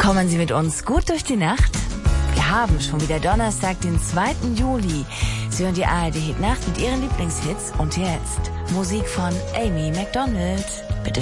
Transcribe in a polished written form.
Kommen Sie mit uns gut durch die Nacht? Wir haben schon wieder Donnerstag, den 2. Juli. Sie hören die ARD Hit Nacht mit Ihren Lieblingshits und jetzt Musik von Amy Macdonald.